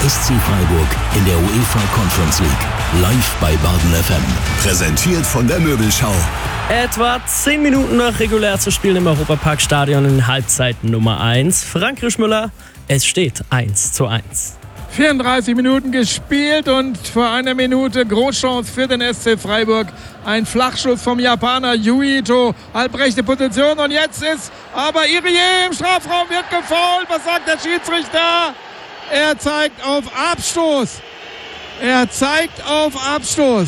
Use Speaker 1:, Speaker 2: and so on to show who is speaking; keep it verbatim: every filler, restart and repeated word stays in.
Speaker 1: S C Freiburg in der UEFA Conference League. Live bei Baden F M. Präsentiert von der Möbelschau.
Speaker 2: Etwa zehn Minuten noch regulär zu spielen im Europaparkstadion in Halbzeit Nummer eins. Frank Rischmüller, es steht eins zu eins.
Speaker 3: vierunddreißig Minuten gespielt und vor einer Minute Großchance für den S C Freiburg. Ein Flachschuss vom Japaner Yui Ito, halbrechte Position und jetzt ist aber Irie im Strafraum, wird gefoult. Was sagt der Schiedsrichter? Er zeigt auf Abstoß. Er zeigt auf Abstoß.